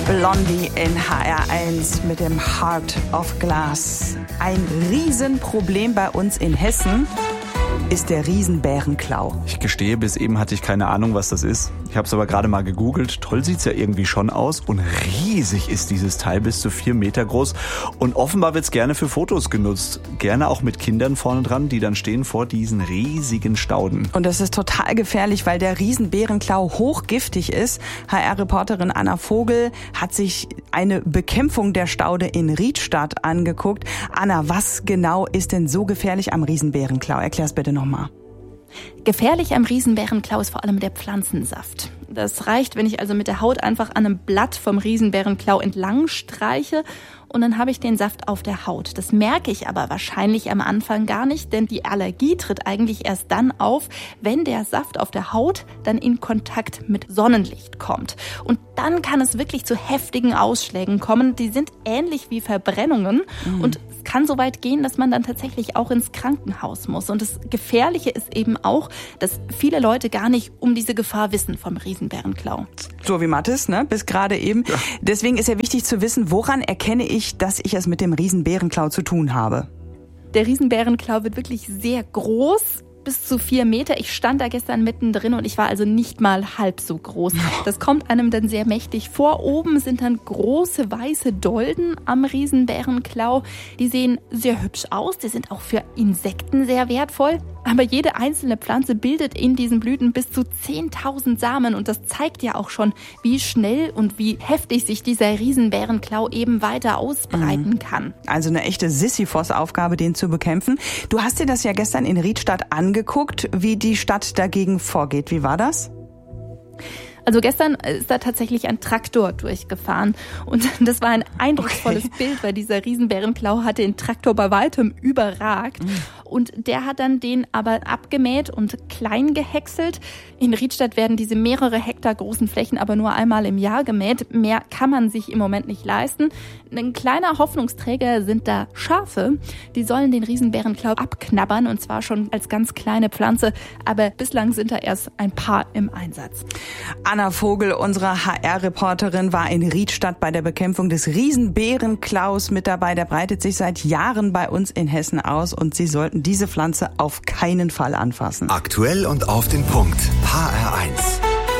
Blondie in HR1 mit dem Heart of Glass. Ein Riesenproblem bei uns in Hessen ist der Riesenbärenklau. Ich gestehe, bis eben hatte ich keine Ahnung, was das ist. Ich habe es aber gerade mal gegoogelt. Toll sieht's ja irgendwie schon aus. Und riesig ist dieses Teil, bis zu 4 Meter groß. Und offenbar wird's gerne für Fotos genutzt. Gerne auch mit Kindern vorne dran, die dann stehen vor diesen riesigen Stauden. Und das ist total gefährlich, weil der Riesenbärenklau hochgiftig ist. HR-Reporterin Anna Vogel hat sich eine Bekämpfung der Staude in Riedstadt angeguckt. Anna, was genau ist denn so gefährlich am Riesenbärenklau? Erklär's bitte nochmal. Gefährlich am Riesenbärenklau ist vor allem der Pflanzensaft. Das reicht, wenn ich also mit der Haut einfach an einem Blatt vom Riesenbärenklau entlang streiche und dann habe ich den Saft auf der Haut. Das merke ich aber wahrscheinlich am Anfang gar nicht, denn die Allergie tritt eigentlich erst dann auf, wenn der Saft auf der Haut dann in Kontakt mit Sonnenlicht kommt. Und dann kann es wirklich zu heftigen Ausschlägen kommen. Die sind ähnlich wie Verbrennungen und es kann so weit gehen, dass man dann tatsächlich auch ins Krankenhaus muss. Und das Gefährliche ist eben auch, dass viele Leute gar nicht um diese Gefahr wissen vom Riesenbärenklau. So wie Mathis, ne? Bis gerade eben. Ja. Deswegen ist ja wichtig zu wissen, woran erkenne ich, dass ich es mit dem Riesenbärenklau zu tun habe? Der Riesenbärenklau wird wirklich sehr groß, bis zu 4 Meter. Ich stand da gestern mittendrin und ich war also nicht mal halb so groß. Das kommt einem dann sehr mächtig vor. Oben sind dann große weiße Dolden am Riesenbärenklau. Die sehen sehr hübsch aus. Die sind auch für Insekten sehr wertvoll. Aber jede einzelne Pflanze bildet in diesen Blüten bis zu 10.000 Samen. Und das zeigt ja auch schon, wie schnell und wie heftig sich dieser Riesenbärenklau eben weiter ausbreiten kann. Also eine echte Sisyphos-Aufgabe, den zu bekämpfen. Du hast dir das ja gestern in Riedstadt angeguckt, wie die Stadt dagegen vorgeht. Wie war das? Also gestern ist da tatsächlich ein Traktor durchgefahren und das war ein eindrucksvolles Bild, weil dieser Riesenbärenklau hatte den Traktor bei weitem überragt und der hat dann den aber abgemäht und klein gehäckselt. In Riedstadt werden diese mehrere Hektar großen Flächen aber nur einmal im Jahr gemäht. Mehr kann man sich im Moment nicht leisten. Ein kleiner Hoffnungsträger sind da Schafe. Die sollen den Riesenbärenklau abknabbern und zwar schon als ganz kleine Pflanze, aber bislang sind da erst ein paar im Einsatz. Anna Vogel, unsere HR-Reporterin, war in Riedstadt bei der Bekämpfung des Riesenbärenklaus mit dabei. Der breitet sich seit Jahren bei uns in Hessen aus und Sie sollten diese Pflanze auf keinen Fall anfassen. Aktuell und auf den Punkt. HR1.